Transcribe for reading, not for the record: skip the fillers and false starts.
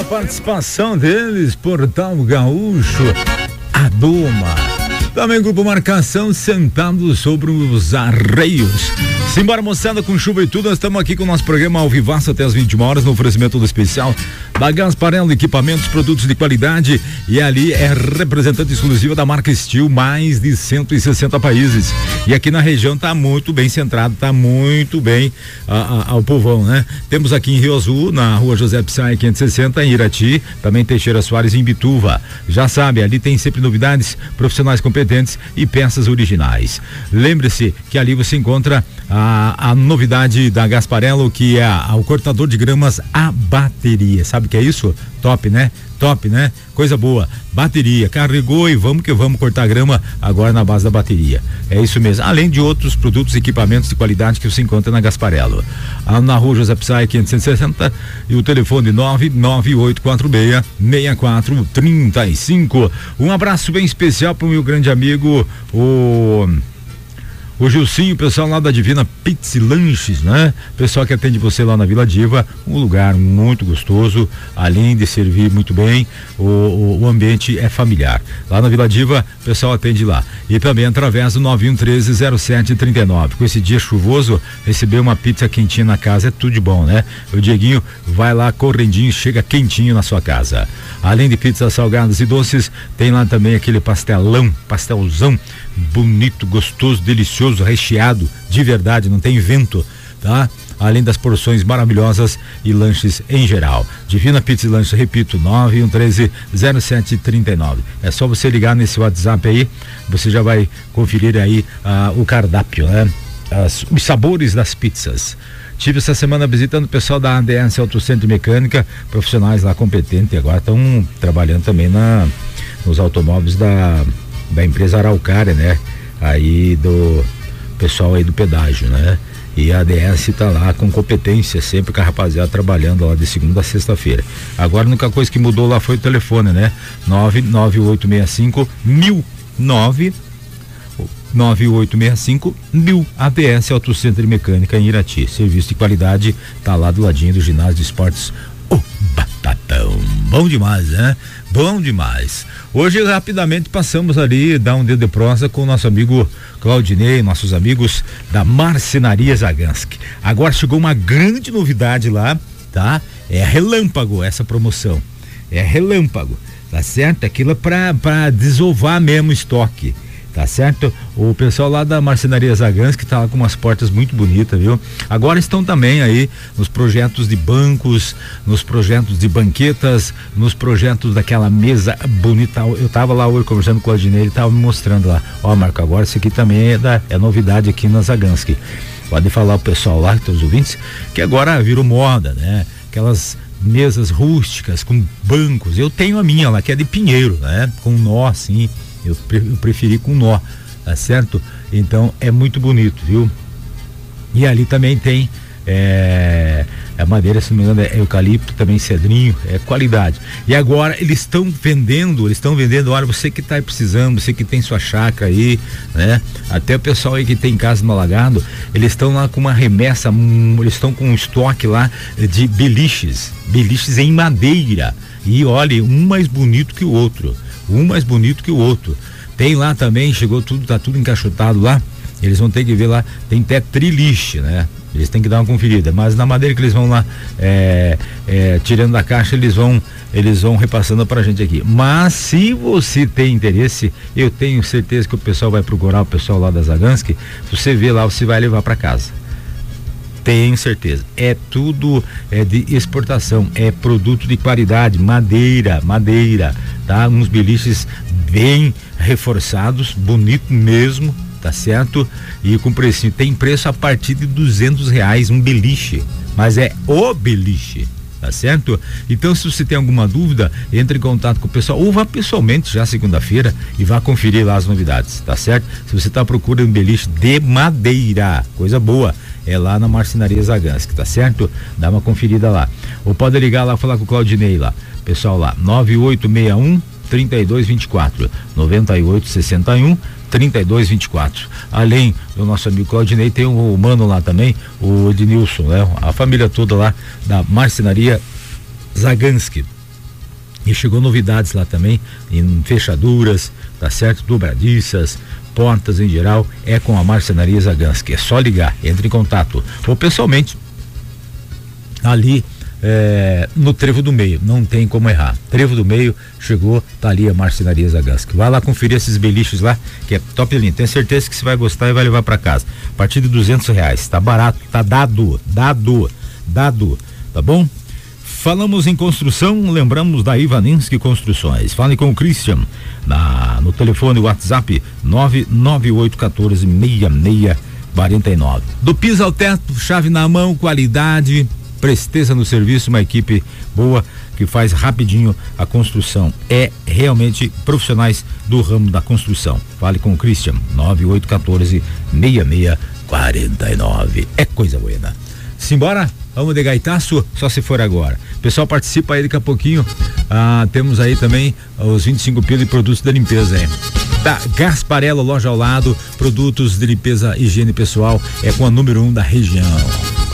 participação deles, Portal Gaúcho, a Doma. Também Grupo Marcação, sentado sobre os arreios. Simbora, moçada, com chuva e tudo, nós estamos aqui com o nosso programa ao vivaço até as 21 horas, no oferecimento do especial da Gasparello, equipamentos, produtos de qualidade, e ali é representante exclusiva da marca Steel, mais de 160 países. E aqui na região tá muito bem centrado, tá muito bem ao povão, né? Temos aqui em Rio Azul, na rua José Pissai 560, em Irati, também Teixeira Soares em Bituva. Já sabe, ali tem sempre novidades, profissionais competentes e peças originais. Lembre-se que ali você encontra a novidade da Gasparello, que é o cortador de gramas a bateria. Sabe o que é isso? Top, né? Top, né? Coisa boa. Bateria, carregou e vamos que vamos cortar grama agora na base da bateria. É isso mesmo. Além de outros produtos e equipamentos de qualidade que você encontra na Gasparello. Na rua José Pissai 560 e o telefone 99846-6435. Um abraço bem especial para o meu grande amigo, o Gilcinho, pessoal lá da Divina Pizza e Lanches, né? Pessoal que atende você lá na Vila Diva, um lugar muito gostoso, além de servir muito bem, o ambiente é familiar. Lá na Vila Diva, o pessoal atende lá. E também através do 9113-0739. Com esse dia chuvoso, receber uma pizza quentinha na casa é tudo de bom, né? O Dieguinho vai lá correndinho, chega quentinho na sua casa. Além de pizzas salgadas e doces, tem lá também aquele pastelzão bonito, gostoso, delicioso, recheado, de verdade, não tem vento, tá? Além das porções maravilhosas e lanches em geral. Divina Pizza e Lanches, repito, 9113-0739. É só você ligar nesse WhatsApp aí, você já vai conferir aí o cardápio, né? Os sabores das pizzas. Tive essa semana visitando o pessoal da ADS Autocentro Mecânica, profissionais lá competentes, e agora estão trabalhando também nos automóveis da empresa Araucária, né? Aí do pessoal aí do pedágio, né? E a ADS tá lá com competência, sempre com a rapaziada trabalhando lá de segunda a sexta-feira. Agora a única coisa que mudou lá foi o telefone, né? 9865-1000 ADS Autocentro Mecânica em Irati. Serviço de qualidade, tá lá do ladinho do ginásio de esportes Batatão. Bom demais, né? Bom demais. Hoje rapidamente passamos ali, dar um dedo de prosa com o nosso amigo Claudinei, nossos amigos da Marcenaria Zaganski. Agora chegou uma grande novidade lá, tá? É relâmpago essa promoção. É relâmpago, tá certo? Aquilo é pra desovar mesmo o estoque. Tá certo? O pessoal lá da Marcenaria Zaganski tá lá com umas portas muito bonitas, viu? Agora estão também aí nos projetos de bancos, nos projetos de banquetas, nos projetos daquela mesa bonita. Eu tava lá hoje conversando com o Claudinei, ele tava me mostrando lá. Ó, Marco, agora isso aqui também é novidade aqui na Zaganski. Pode falar o pessoal lá, que tem os ouvintes, que agora virou moda, né? Aquelas mesas rústicas com bancos. Eu tenho a minha lá, que é de pinheiro, né? Com nó assim. Eu preferi com nó, tá certo? Então é muito bonito, viu? E ali também tem a madeira, se não me engano, é eucalipto, também cedrinho, é qualidade. E agora eles estão vendendo, olha, você que tá precisando, você que tem sua chácara aí, né? Até o pessoal aí que tem casa no Alagado, eles estão lá com uma remessa, eles estão com um estoque lá de beliches em madeira. E olha, um mais bonito que o outro. Tem lá também, chegou tudo, tá tudo encaixotado lá. Eles vão ter que ver lá, tem até triliche, né? Eles têm que dar uma conferida, mas na madeira que eles vão lá tirando da caixa, eles vão repassando pra gente aqui. Mas se você tem interesse, eu tenho certeza que o pessoal vai procurar o pessoal lá da Zaganski. Se você vê lá, você vai levar para casa. Tenho certeza. É tudo de exportação, é produto de qualidade, madeira, tá? Uns beliches bem reforçados, bonito mesmo, tá certo? E com precinho, tem preço a partir de R$200 um beliche, mas é o beliche, tá certo? Então, se você tem alguma dúvida, entre em contato com o pessoal ou vá pessoalmente já segunda-feira e vá conferir lá as novidades, tá certo? Se você tá procurando um beliche de madeira, coisa boa, é lá na Marcenaria Zaganski, tá certo? Dá uma conferida lá. Ou pode ligar lá, falar com o Claudinei lá, pessoal lá, 9861-3224, 9861-3224. Além do nosso amigo Claudinei, tem o mano lá também, o Ednilson, né? A família toda lá da Marcenaria Zaganski. E chegou novidades lá também, em fechaduras, tá certo? Dobradiças, portas em geral, é com a Marcenaria Zagansky. É só ligar, entre em contato. Ou pessoalmente, ali no Trevo do Meio, não tem como errar. Trevo do Meio, chegou, tá ali a Marcenaria Zagansky. Vai lá conferir esses beliches lá, que é top de linha. Tenho certeza que você vai gostar e vai levar para casa. A partir de R$200, tá barato, tá dado, tá bom? Falamos em construção, lembramos da Ivaninski Construções. Fale com o Christian no telefone WhatsApp 998146649. Do piso ao teto, chave na mão, qualidade, presteza no serviço, uma equipe boa que faz rapidinho a construção. É realmente profissionais do ramo da construção. Fale com o Christian 984666649. É coisa buena. Simbora? Vamos de gaitaço, só se for agora. Pessoal, participa aí daqui a pouquinho. Temos aí também os 25 pila e produtos de limpeza, hein? Da Gasparello, loja ao lado, produtos de limpeza, higiene pessoal, é com a número 1 da região.